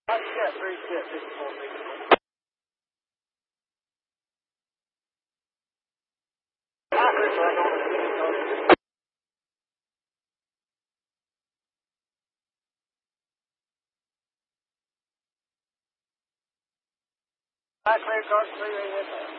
Yeah, 54 feet. I clear guard 3 ASS.